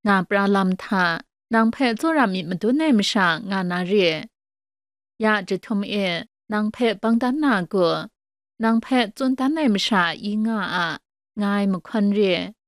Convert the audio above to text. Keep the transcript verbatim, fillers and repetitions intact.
งาปลาลำทานางแพะโจรามิมันดูเนมชางานาเรียยาจะทมเอนางแพะบังดันนากัวนางแพะจนดันเนมชาอีงาอะงายมควันเรีย